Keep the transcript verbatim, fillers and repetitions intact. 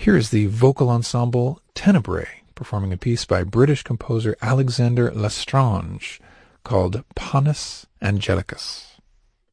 Here is the vocal ensemble Tenebrae performing a piece by British composer Alexander L'Estrange called Panis Angelicus.